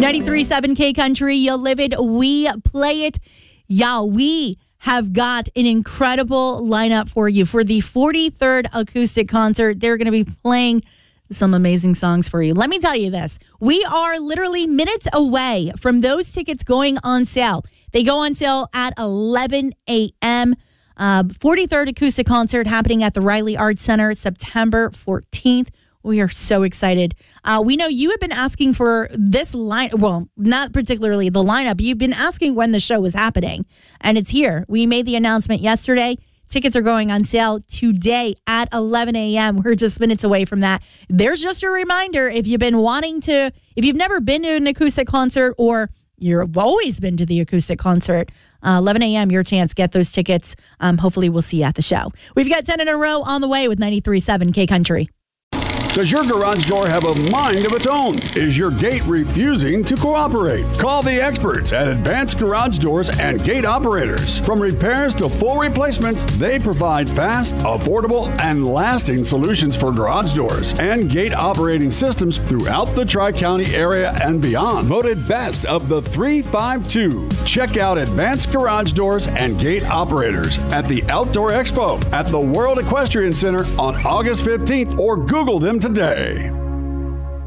93.7 K Country, you live it, we play it. Y'all, we have got an incredible lineup for you for the 43rd acoustic concert. They're going to be playing some amazing songs for you. Let me tell you this. We are literally minutes away from those tickets going on sale. They go on sale at 11 a.m. 43rd acoustic concert happening at the Riley Arts Center September 14th. We are so excited. We know you have been asking for this line. Well, not particularly the lineup. You've been asking when the show was happening, and it's here. We made the announcement yesterday. Tickets are going on sale today at 11 a.m. We're just minutes away from that. There's just a reminder. If you've never been to an acoustic concert or you've always been to the acoustic concert, 11 a.m., your chance. Get those tickets. Hopefully we'll see you at the show. We've got 10 in a row on the way with 93.7 K Country. Does your garage door have a mind of its own? Is your gate refusing to cooperate? Call the experts at Advanced Garage Doors and Gate Operators. From repairs to full replacements, they provide fast, affordable, and lasting solutions for garage doors and gate operating systems throughout the Tri-County area and beyond. Voted best of the 352. Check out Advanced Garage Doors and Gate Operators at the Outdoor Expo at the World Equestrian Center on August 15th or Google them today.